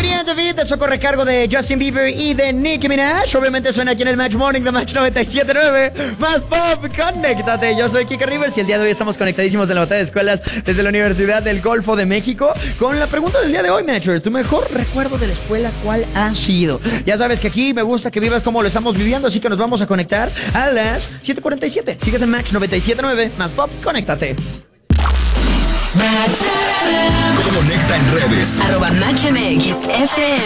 María David, de socorro recargo de Justin Bieber y de Nicki Minaj. Obviamente suena aquí en el Match Morning de Match 97.9. Más pop, conéctate. Yo soy Kika Rivers y el día de hoy estamos conectadísimos en la batalla de escuelas desde la Universidad del Golfo de México con la pregunta del día de hoy, Matcher. ¿Tu mejor recuerdo de la escuela cuál ha sido? Ya sabes que aquí me gusta que vivas como lo estamos viviendo, así que nos vamos a conectar a las 7:47. Sigues en Match 97.9. Más pop, conéctate. Conecta en redes. @MatchMXFM.